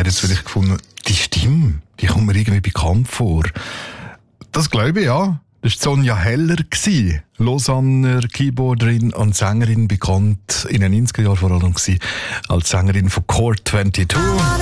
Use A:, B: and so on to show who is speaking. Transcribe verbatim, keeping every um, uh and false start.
A: hat jetzt vielleicht gefunden, die Stimme, die kommt mir irgendwie bekannt vor. Das glaube ich, ja. Das war Sonja Heller, Lausanner Keyboarderin und Sängerin, bekannt in den neunziger Jahren vor allem als Sängerin von Core zweiundzwanzig.